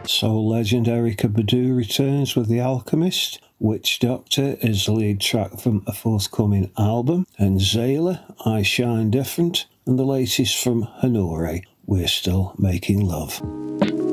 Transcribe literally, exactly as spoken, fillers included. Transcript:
Soul legend Erykah Badu returns with The Alchemist. Witch Doctor is the lead track from a forthcoming album. And Zayla, I Shine Different. And the latest from Honore, We're Still Making Love.